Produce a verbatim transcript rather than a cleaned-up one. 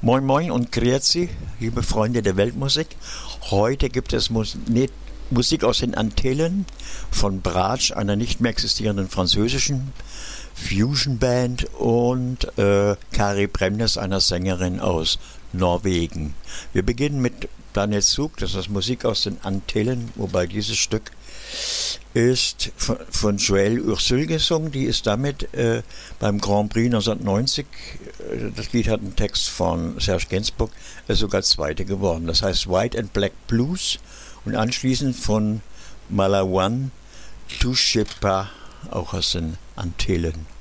Moin Moin und Grüezi, liebe Freunde der Weltmusik. Heute gibt es Mus ne Musik aus den Antillen von Brač, einer nicht mehr existierenden französischen Fusion-Band, und äh, Kari Bremnes, einer Sängerin aus Norwegen. Wir beginnen mit Daniel Zug, das ist Musik aus den Antillen, wobei dieses Stück ist von, von Joëlle Ursule gesungen. Die ist damit äh, beim Grand Prix neunzehnhundertneunzig, äh, das Lied hat einen Text von Serge Gainsbourg, äh, sogar Zweite geworden. Das heißt White and Black Blues, und anschließend von Malawan, Touche pas, auch aus den Antillen.